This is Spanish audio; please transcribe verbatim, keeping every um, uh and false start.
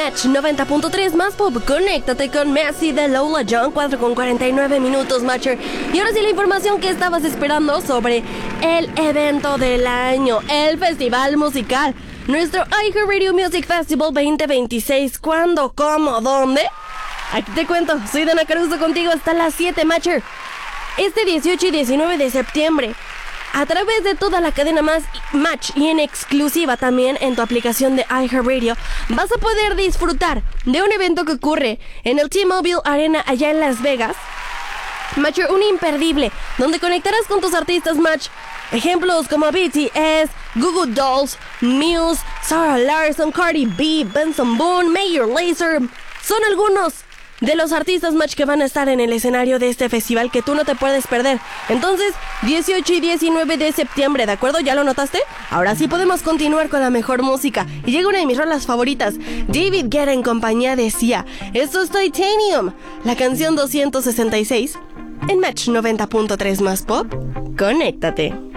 Match noventa punto tres más pop. Conéctate con Messi de Lola John, cuatro con cuarenta y nueve minutos, Matcher. Y ahora sí la información que estabas esperando sobre el evento del año, el festival musical, nuestro iHeartRadio Music Festival veinte veintiséis. ¿Cuándo? ¿Cómo? ¿Dónde? Aquí te cuento, soy Dana Caruso contigo hasta las siete, Matcher. Este dieciocho y diecinueve de septiembre, a través de toda la cadena más Match y en exclusiva también en tu aplicación de iHeartRadio, vas a poder disfrutar de un evento que ocurre en el T-Mobile Arena allá en Las Vegas. Matcher, un imperdible, donde conectarás con tus artistas Match. Ejemplos como B T S, Goo Goo Dolls, Muse, Sarah Larson, Cardi B, Benson Boone, Major Lazer. Son algunos de los artistas Match que van a estar en el escenario de este festival que tú no te puedes perder. Entonces, dieciocho y diecinueve de septiembre, ¿de acuerdo? ¿Ya lo notaste? Ahora sí podemos continuar con la mejor música. Y llega una de mis rolas favoritas, David Guetta en compañía de Sia. Esto es Titanium, la canción doscientos sesenta y seis, en Match noventa punto tres más pop. Conéctate.